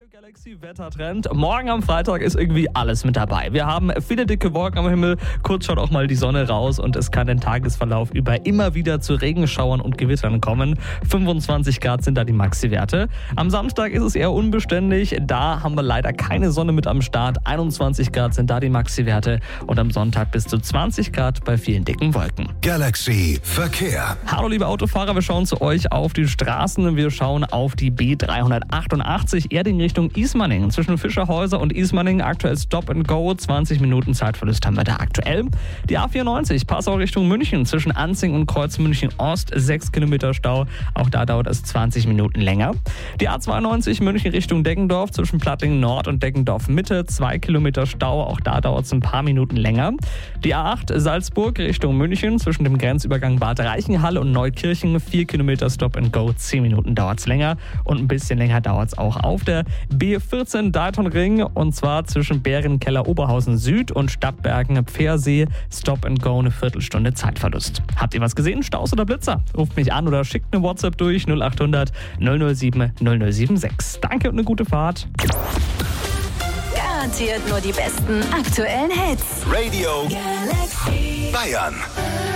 Galaxy-Wettertrend. Morgen am Freitag ist irgendwie alles mit dabei. Wir haben viele dicke Wolken am Himmel, kurz schaut auch mal die Sonne raus und es kann den Tagesverlauf über immer wieder zu Regenschauern und Gewittern kommen. 25 Grad sind da die Maxi-Werte. Am Samstag ist es eher unbeständig, da haben wir leider keine Sonne mit am Start. 21 Grad sind da die Maxi-Werte und am Sonntag bis zu 20 Grad bei vielen dicken Wolken. Galaxy Verkehr. Hallo liebe Autofahrer, wir schauen zu euch auf die Straßen. Wir schauen auf die B388 Erding Richtung Ismaning. Zwischen Fischerhäuser und Ismaning aktuell Stop and Go. 20 Minuten Zeitverlust haben wir da aktuell. Die A94 Passau Richtung München. Zwischen Anzing und Kreuz München Ost 6 Kilometer Stau. Auch da dauert es 20 Minuten länger. Die A92 München Richtung Deggendorf. Zwischen Plattingen Nord und Deggendorf Mitte 2 Kilometer Stau. Auch da dauert es ein paar Minuten länger. Die A8 Salzburg Richtung München. Zwischen dem Grenzübergang Bad Reichenhall und Neukirchen 4 Kilometer Stop and Go. 10 Minuten dauert es länger. Und ein bisschen länger dauert es auch auf der B14 Daltonring, und zwar zwischen Bärenkeller Oberhausen Süd und Stadtbergen Pfersee. Stop and Go, eine Viertelstunde Zeitverlust. Habt ihr was gesehen? Staus oder Blitzer? Ruft mich an oder schickt eine WhatsApp durch 0800 007 0076. Danke und eine gute Fahrt. Garantiert nur die besten aktuellen Hits. Radio Galaxy Bayern.